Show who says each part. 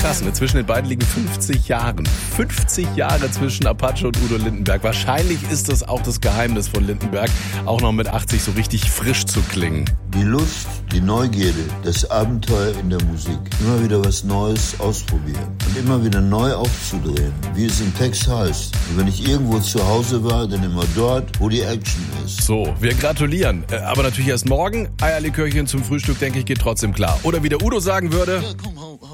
Speaker 1: krass, ne? Zwischen den beiden liegen 50 Jahre. 50 Jahre zwischen Apache und Udo Lindenberg. Wahrscheinlich ist das auch das Geheimnis von Lindenberg, auch noch mit 80 so richtig frisch zu klingen.
Speaker 2: Die Lust, die Neugierde, das Abenteuer in der Musik. Immer wieder was Neues ausprobieren und immer wieder neu aufzudrehen, wie es im Text heißt. Und wenn ich irgendwo zu Hause war, dann immer dort, wo die Action ist.
Speaker 1: So, wir gratulieren. Aber natürlich erst morgen. Eierlikörchen zum Frühstück, denke ich, geht trotzdem klar. Oder wie der Udo sagen würde...
Speaker 2: Ja, komm, hau